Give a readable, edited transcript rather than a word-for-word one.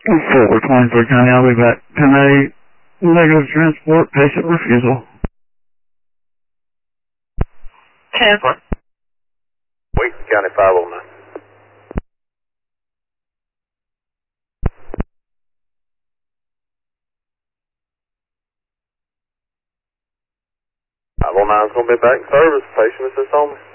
Forward 23 County, I'll be back. 10-8, negative transport, patient refusal. 10-4. Weeks County 509. Is going to be back in service. Patient assist only.